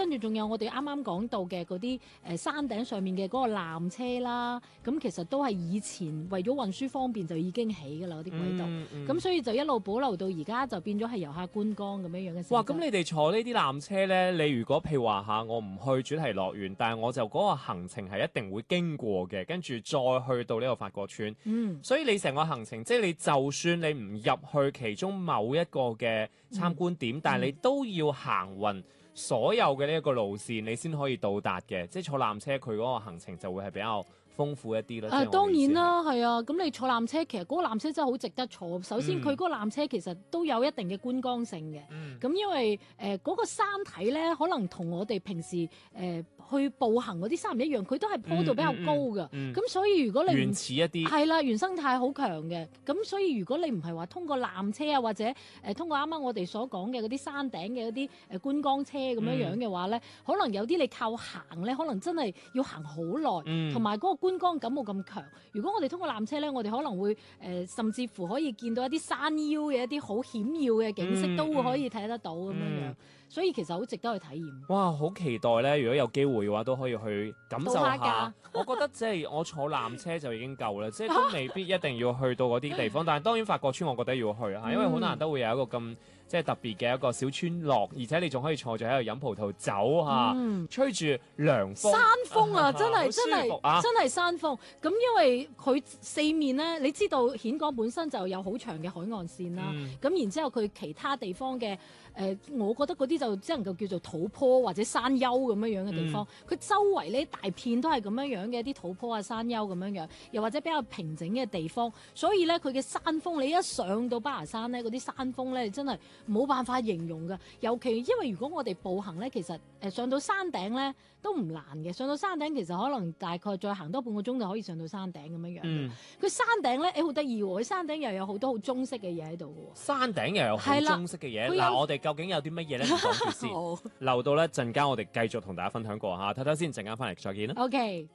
跟住仲有我哋啱啱講到嘅嗰啲山頂上面嘅嗰個纜車啦，咁其實都係以前為咗運輸方便就已經起㗎啦，嗰啲軌道，咁所以就一路保留到而家就變咗係遊客觀光咁樣樣嘅。 哇！咁你哋坐呢啲纜車咧，你如果譬如話嚇我唔去主題樂園，但係我就嗰個行程係一定會經過嘅，跟住再去到呢個法國村。所以你成個行程，即係你就算你唔入去其中某一個嘅參觀點，但係你都要行勻所有嘅呢一個路線，你先可以到達嘅。即係坐纜車，佢嗰個行程就會係比較豐富一啲啦。 當然啦，係啊，咁你坐纜車，其實嗰個纜車真係好值得坐。首先佢嗰個纜車其實都有一定嘅觀光性嘅。咁因為嗰個山體咧，可能同我哋平時去步行嗰啲山唔一樣，佢都係坡度比較高嘅。咁所以如果你原始一啲， 係啦，原生態好強嘅。咁所以如果你唔係話通過纜車啊，或者通過啱啱我哋所講嘅嗰啲山頂嘅嗰啲觀光車咁樣嘅話咧，可能有啲你靠行咧，可能真係要行好耐，同埋嗰個觀光感冇咁強。如果我哋通過纜車咧，我哋可能會甚至乎可以見到一啲山腰嘅一啲好險要嘅景色，都會可以睇得到咁樣樣。所以其實好值得去體驗。 哇！好期待咧，如果有機會嘅話，都可以去感受下。我覺得即係我坐纜車就已經夠啦，即係都未必一定要去到嗰啲地方。但係當然法國村我覺得要去啊，因為好難得會有一個咁即係特別嘅一個小村落，而且你仲可以坐住喺度飲葡萄酒嚇，吹住涼風。 山風啊，真係山風。咁因為佢四面咧，你知道峴港本身就有好長嘅海岸線啦。咁然之後佢其他地方嘅我覺得嗰啲就只能夠叫做土坡或者山丘咁樣樣嘅地方。佢周圍呢大片都係咁樣樣嘅一啲土坡啊、山丘咁樣樣，又或者比較平整嘅地方。所以咧，佢嘅山風，你一上到巴拿山咧，嗰啲山風咧，真係冇辦法形容㗎。尤其因為如果我哋步行咧，其實上到山頂咧都唔難嘅。上到山頂其實可能大概再行多半個鐘就可以上到山頂咁樣樣。佢山頂咧好得意喎，佢山頂又有好多好中式嘅嘢喺度喎。 山頂又有好中式嘅嘢。嗱，我哋究竟有啲乜嘢咧？唔講住先，留到咧陣間我哋繼續同大家分享過嚇。睇睇先，陣間翻嚟再見啦。 OK。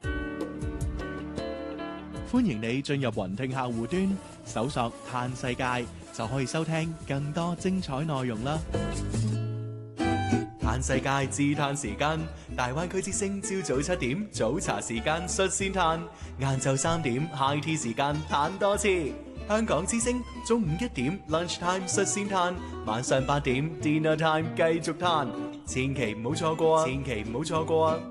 歡迎你進入雲聽客戶端，搜索嘆世界，就可以收聽更多精彩內容啦。嘆世界自嘆時間，大灣區之聲朝早7點早茶時間率先嘆，晏晝3點 High Tea 時間嘆多次。香港之聲中午1點 Lunch Time 率先嘆，晚上8點 Dinner Time 繼續嘆，千祈唔好錯過啊！千祈唔好錯過啊！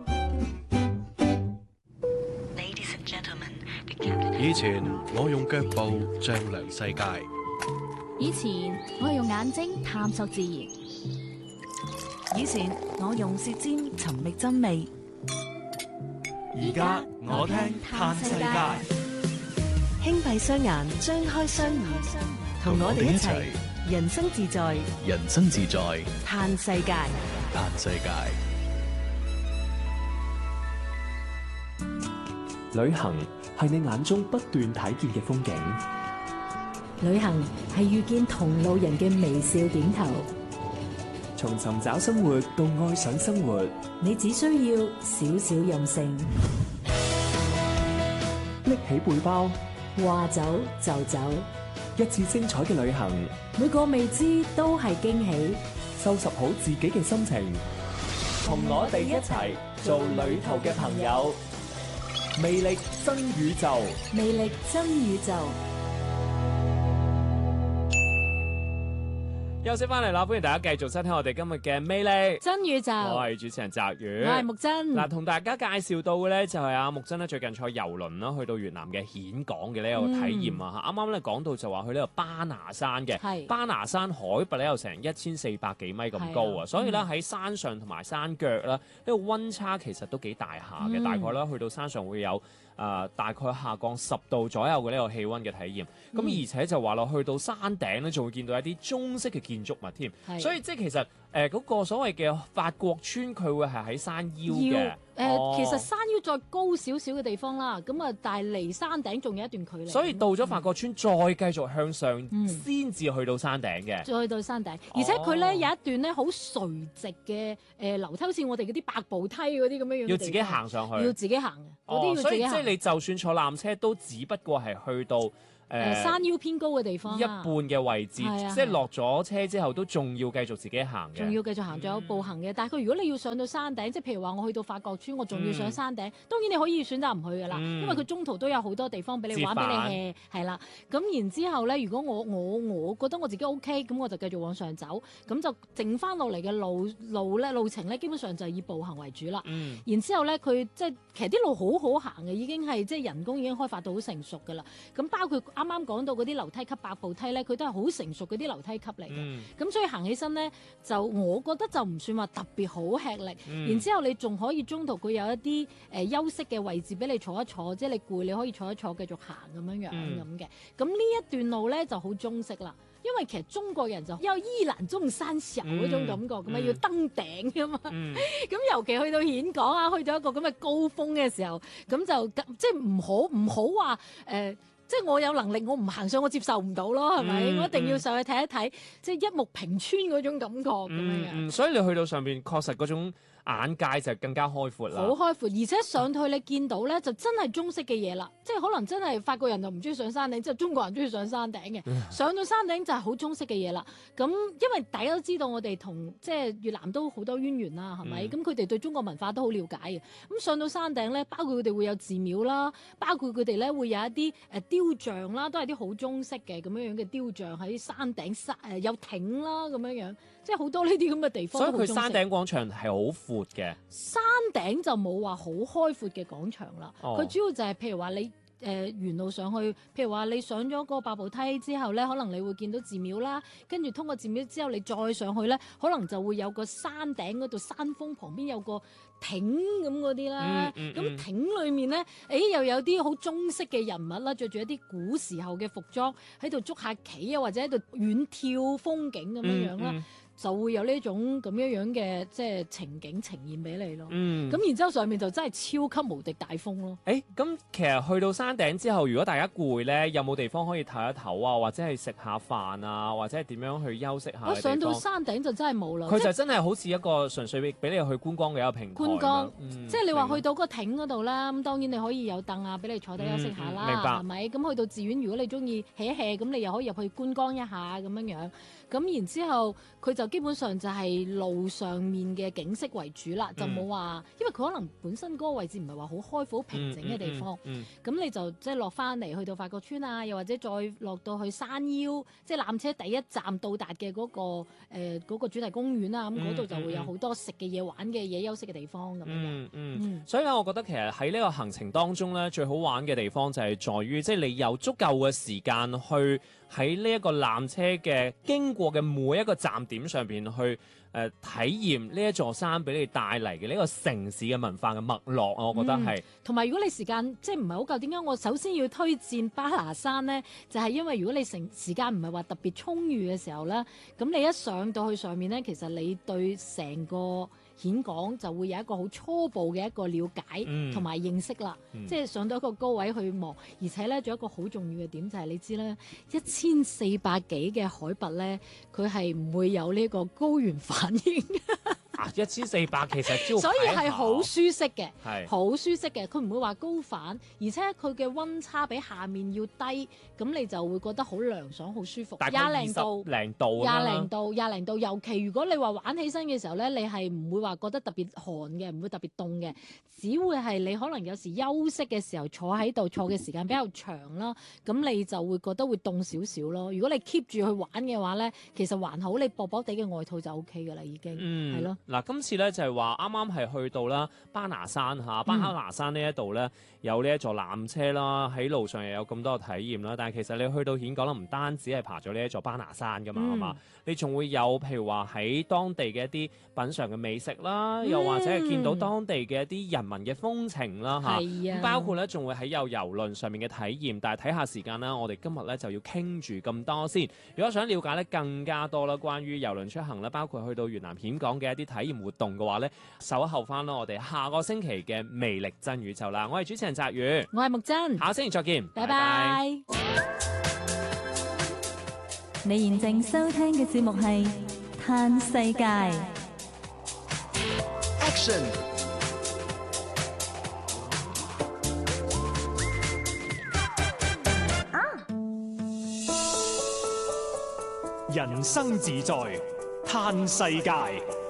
以前我用腳步丈量世界， 以前我係用眼睛探索自然，以前我用舌尖尋覓真味， 而家我聽嘆世界， 輕閉雙眼，張開雙耳，同我哋一齊人生自在， 人生自在， 嘆世界， 嘆世界。 旅行係你眼中不斷睇見嘅風景， 旅行係遇見同路人嘅微笑點頭。 從尋找生活到愛上生活， 你只需要少少任性， 拎起背包， 話走就走， 一次精彩嘅旅行， 每個未知都係驚喜。 收拾好自己嘅心情，同我哋一齊做旅途嘅朋友。魅力真宇宙， 魅力真宇宙。 休息翻嚟啦，歡迎大家繼續收聽我哋今日嘅魅力真宇宙。 我係主持人澤宇， 我係木真。 嗱，同大家介紹到嘅咧就係阿木真咧最近坐郵輪啦，去到越南嘅峴港嘅呢個體驗啊！啱啱咧講到就話去呢個巴拿山嘅，巴拿山海拔咧有成1400幾米咁高啊，所以咧喺山上同埋山腳啦，呢個溫差其實都幾大下嘅，大概咧去到山上會有大概下降10度左右嘅呢個氣溫嘅體驗。咁而且就話落去到山頂咧，仲會見到一啲中式嘅建築物添，所以即係其實嗰個所謂嘅法國村，佢會係喺山腰嘅。 其實山腰再高少少嘅地方啦，咁啊，但係離山頂仲有一段距離。 所以到咗法國村，再繼續向上，先至去到山頂嘅。 再去到山頂，而且佢咧有一段咧好垂直嘅樓梯，好似我哋嗰啲百步梯嗰啲咁樣樣。 要自己行上去。 要自己行嘅，嗰啲要自己行。 所以即係你就算坐纜車，都只不過係去到山腰偏高嘅地方一半嘅位置，即係落咗車之後都仲要繼續自己行嘅， 仲要繼續行，仲有步行嘅。但係佢如果你要上到山頂，即係譬如話我去到法國村，我仲要上山頂，當然你可以選擇唔去㗎啦，因為佢中途都有好多地方俾你玩俾你 hea， 係啦。咁然之後咧，如果我覺得我自己 OK，咁我就繼續往上走，咁就剩翻落嚟嘅路程咧，基本上就係以步行為主啦。然之後咧，佢即係其實啲路好好行嘅，已經係即係人工已經開發到好成熟㗎啦。咁包括啱啱講到嗰啲樓梯級百步梯咧，佢都係好成熟嗰啲樓梯級嚟嘅。咁所以行起身咧，就我覺得就唔算話特別好吃力。然之後你仲可以中途佢有一啲休息嘅位置俾你坐一坐，即係你攰你可以坐一坐繼續行咁樣咁嘅。咁呢一段路咧就好中式啦。因為其實中國人就有依蘭中山小嗰種感覺咁啊，要登頂噶嘛。咁尤其去到峴港啊，去到一個咁嘅高峰嘅時候，咁就即係唔好話即係我有能力我唔行上我接受唔到咯，係咪？我一定要上去睇一睇，即係一目平川嗰種感覺咁樣。 所以你去到上邊確實嗰種眼界就更加開闊啦， 好開闊，而且上去你見到咧就真係中式嘅嘢啦，即係可能真係法國人就唔中意上山頂，即係中國人中意上山頂嘅。上到山頂就係好中式嘅嘢啦。咁因為大家都知道我哋同即係越南都好多淵源啦，係咪？咁佢哋對中國文化都好了解嘅。咁上到山頂咧，包括佢哋會有寺廟啦，包括佢哋咧會有一啲雕像啦，都係啲好中式嘅咁樣嘅雕像喺山頂有亭啦咁樣。即係好多呢啲咁嘅地方， 所以佢山頂廣場係好闊嘅。 山頂就冇話好開闊嘅廣場啦，佢主要就係譬如話你沿路上去，譬如話你上咗個百步梯之後咧，可能你會見到寺廟啦，跟住通過寺廟之後你再上去咧，可能就會有個山頂嗰度山峰旁邊有個亭咁嗰啲啦。咁亭裏面咧，又有啲好中式嘅人物啦，着住一啲古時候嘅服裝喺度捉下棋啊，或者喺度遠眺風景咁樣啦。就會有呢種咁樣嘅即係情景呈現俾你咯。咁然之後上面就真係超級無敵大風咯。 咁其實去到山頂之後，如果大家攰咧，有冇地方可以唞一唞啊？或者係食下飯啊？或者係點樣去休息下？ 我上到山頂就真係冇啦。 佢就真係好似一個純粹俾你去觀光嘅一個平台。 觀光，即係你話去到個亭嗰度啦，咁當然你可以有凳啊，俾你坐低休息下啦，係咪？咁去到寺院，如果你中意 hea 一 hea，咁你又可以入去觀光一下咁樣。咁然之後佢就基本上就係路上面嘅景色為主啦，就冇話，因為佢可能本身嗰個位置唔係話好開闊、好平整嘅地方，咁你就即係落翻嚟去到法國村啊，又或者再落到去山腰，即係纜車第一站到達嘅嗰個主題公園啊，咁嗰度就會有好多食嘅嘢、玩嘅嘢、休息嘅地方咁樣。 所以咧，我覺得其實喺呢個行程當中咧，最好玩嘅地方就係在於，即係你有足夠嘅時間去喺呢一個纜車嘅經過嘅每一個站點上邊去體驗呢一座山俾你帶嚟嘅呢個城市嘅文化嘅脈絡，我覺得係。同埋如果你時間即係唔係好夠，點解我首先要推薦巴拿山呢？就係因為如果你時間唔係話特別充裕嘅時候咧，咁你一上到去上面咧，其實你對成個峴港就會有一個好初步嘅一個了解同埋認識啦。即係上到一個高位去望，而且咧仲有一個好重要嘅點就係你知啦，1400幾嘅海拔咧，佢係唔會有呢個高原反應。 1400其實所以係好舒適嘅，好舒適嘅，佢唔會話高反，而且佢嘅溫差比下面要低，咁你就會覺得好涼爽、好舒服。廿零度，廿零度，尤其如果你話玩起身嘅時候咧，你係唔會話覺得特別寒嘅，唔會特別凍嘅，只會係你可能有時休息嘅時候坐喺度坐嘅時間比較長啦，咁你就會覺得會凍少少咯。如果你 keep 住去玩嘅話咧，其實還好，你薄薄地嘅外套就 OK 㗎啦，已經係咯。 嗱，今次咧就係話啱啱係去到啦巴拿山嚇，巴拿山呢一度咧有呢一座纜車啦，喺路上又有咁多嘅體驗啦。但係其實你去到峴港啦，唔單止係爬咗呢一座巴拿山噶嘛，係嘛？你仲會有譬如話喺當地嘅一啲品嚐嘅美食啦，又或者係見到當地嘅一啲人民嘅風情啦嚇。咁包括咧仲會喺有遊輪上面嘅體驗，但係睇下時間啦，我哋今日咧就要傾住咁多先。如果想了解咧更加多啦，關於遊輪出行啦，包括去到越南峴港嘅一啲體驗活動嘅話咧，稍後翻啦，我哋下個星期嘅魅力真宇宙啦。我係主持人澤宇， 我係木真， 下星期再見， 拜拜。 你現正收聽嘅節目係《嘆世界》。 Action！ 人生自在，嘆世界。